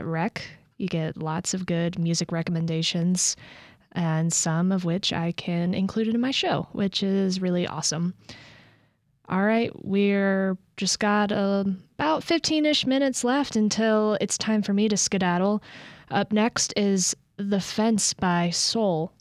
Rec. You get lots of good music recommendations, and some of which I can include in my show, which is really awesome. All right, we're just got about 15-ish minutes left until it's time for me to skedaddle. Up next is The Fence by Soul.